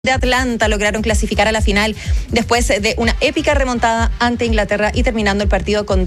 de Atlanta lograron clasificar a la final después de una épica remontada ante Inglaterra y terminando el partido con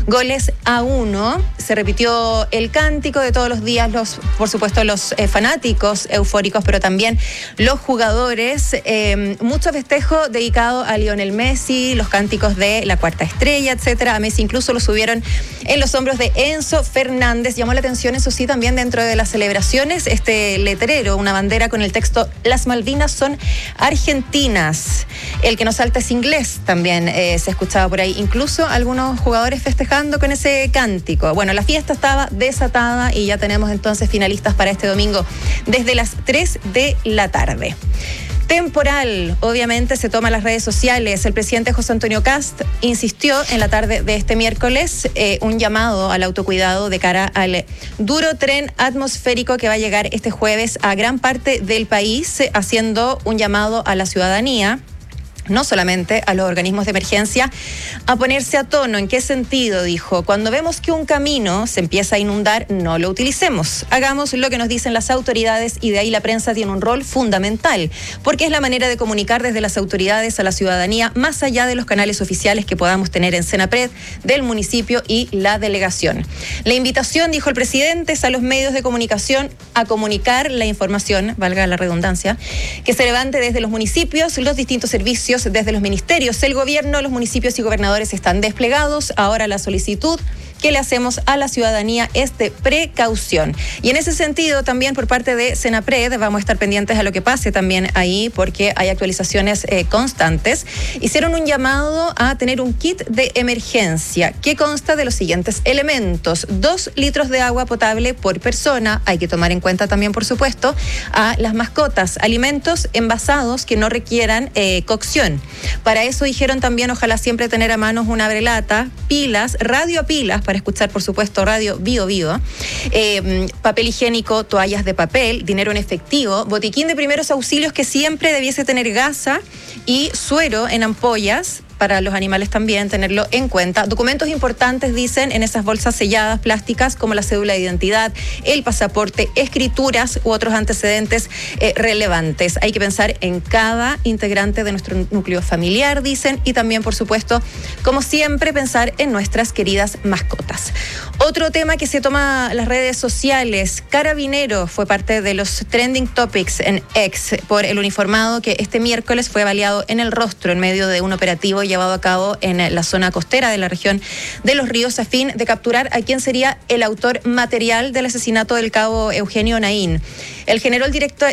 2-1. Se repitió el cántico de todos los días, por supuesto los fanáticos eufóricos, pero también los jugadores. Mucho festejo dedicado a Lionel Messi, los cánticos de la cuarta estrella, etcétera. A Messi incluso lo subieron en los hombros de Enzo Fernández. Llamó la atención, eso sí, también dentro de las celebraciones, este letrero, una bandera con el texto "Las Malvinas son argentinas". El que nos salta es inglés también, se escuchaba por ahí. Incluso algunos jugadores festejando con ese cántico. Bueno, la fiesta estaba desatada y ya tenemos entonces finalistas para este domingo desde las 3 de la tarde. Temporal, obviamente se toma las redes sociales. El presidente José Antonio Kast insistió en la tarde de este miércoles un llamado al autocuidado de cara al duro tren atmosférico que va a llegar este jueves a gran parte del país, haciendo un llamado a la ciudadanía, no solamente a los organismos de emergencia, a ponerse a tono. ¿En qué sentido? Dijo: cuando vemos que un camino se empieza a inundar, no lo utilicemos. Hagamos lo que nos dicen las autoridades, y de ahí la prensa tiene un rol fundamental, porque es la manera de comunicar desde las autoridades a la ciudadanía, más allá de los canales oficiales que podamos tener en Senapred, del municipio y la delegación. La invitación, dijo el presidente, es a los medios de comunicación a comunicar la información, valga la redundancia, que se levante desde los municipios, los distintos servicios, desde los ministerios, el gobierno, los municipios y gobernadores están desplegados. Ahora la solicitud que le hacemos a la ciudadanía es de precaución. Y en ese sentido, también por parte de Senapred, vamos a estar pendientes a lo que pase también ahí, porque hay actualizaciones constantes. Hicieron un llamado a tener un kit de emergencia que consta de los siguientes elementos: 2 litros de agua potable por persona. Hay que tomar en cuenta también, por supuesto, a las mascotas, alimentos envasados que no requieran cocción. Para eso dijeron también, ojalá siempre tener a mano un abrelata, pilas, radio a pilas, para escuchar, por supuesto, radio Bio Bio, papel higiénico, toallas de papel, dinero en efectivo, botiquín de primeros auxilios que siempre debiese tener gasa y suero en ampollas, para los animales también, tenerlo en cuenta. Documentos importantes, dicen, en esas bolsas selladas plásticas, como la cédula de identidad, el pasaporte, escrituras u otros antecedentes relevantes. Hay que pensar en cada integrante de nuestro núcleo familiar, dicen, y también, por supuesto, como siempre, pensar en nuestras queridas mascotas. Otro tema que se toma las redes sociales: Carabineros fue parte de los trending topics en X por el uniformado que este miércoles fue baleado en el rostro en medio de un operativo llevado a cabo en la zona costera de la región de Los Ríos a fin de capturar a quien sería el autor material del asesinato del cabo Eugenio Naín. El general director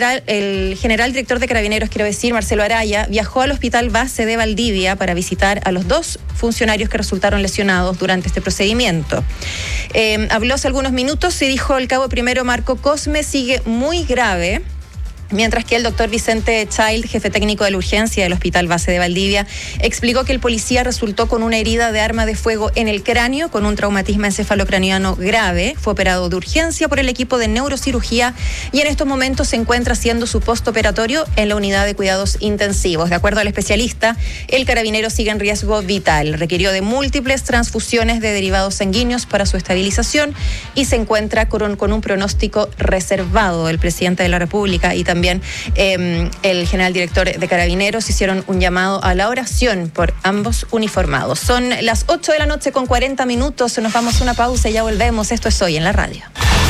de Carabineros, quiero decir, Marcelo Araya, viajó al hospital base de Valdivia para visitar a los 2 funcionarios que resultaron lesionados durante este procedimiento. Habló hace algunos minutos y dijo: el cabo primero Marco Cosme sigue muy grave, mientras que el doctor Vicente Child, jefe técnico de la urgencia del Hospital Base de Valdivia, explicó que el policía resultó con una herida de arma de fuego en el cráneo, con un traumatismo encefalocraniano grave. Fue operado de urgencia por el equipo de neurocirugía y en estos momentos se encuentra haciendo su postoperatorio en la unidad de cuidados intensivos. De acuerdo al especialista, el carabinero sigue en riesgo vital. Requirió de múltiples transfusiones de derivados sanguíneos para su estabilización y se encuentra con un pronóstico reservado. El presidente de la República y también el general director de Carabineros hicieron un llamado a la oración por ambos uniformados. Son las 8 de la noche con 40 minutos. Nos vamos a una pausa y ya volvemos. Esto es Hoy en la Radio.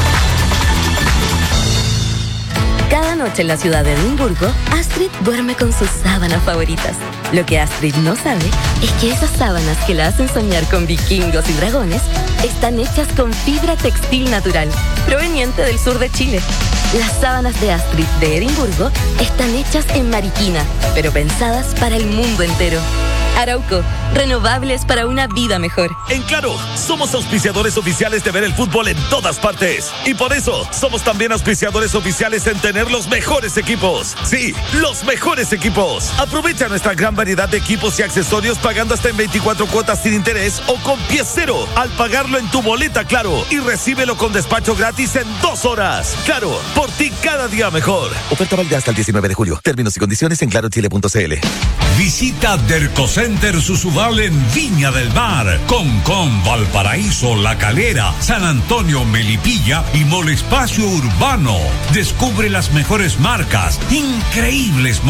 Cada noche en la ciudad de Edimburgo, Astrid duerme con sus sábanas favoritas. Lo que Astrid no sabe es que esas sábanas que la hacen soñar con vikingos y dragones están hechas con fibra textil natural, proveniente del sur de Chile. Las sábanas de Astrid de Edimburgo están hechas en Mariquina, pero pensadas para el mundo entero. Arauco, renovables para una vida mejor. En Claro, somos auspiciadores oficiales de ver el fútbol en todas partes. Y por eso, somos también auspiciadores oficiales en tener los mejores equipos. Sí, los mejores equipos. Aprovecha nuestra gran variedad de equipos y accesorios pagando hasta en 24 cuotas sin interés o con pie cero al pagarlo en tu boleta Claro. Y recíbelo con despacho gratis en 2 horas. Claro, por ti cada día mejor. Oferta válida hasta el 19 de julio. Términos y condiciones en clarochile.cl. Visita Dercocenter Susubá Modal en Viña del Mar, Concón, Valparaíso, La Calera, San Antonio, Melipilla y Molespacio Urbano. Descubre las mejores marcas, increíbles